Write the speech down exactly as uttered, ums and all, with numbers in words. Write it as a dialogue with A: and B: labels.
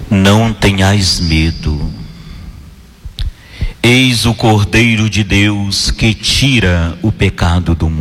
A: Não tenhais medo. Eis o Cordeiro de Deus que tira o pecado do mundo.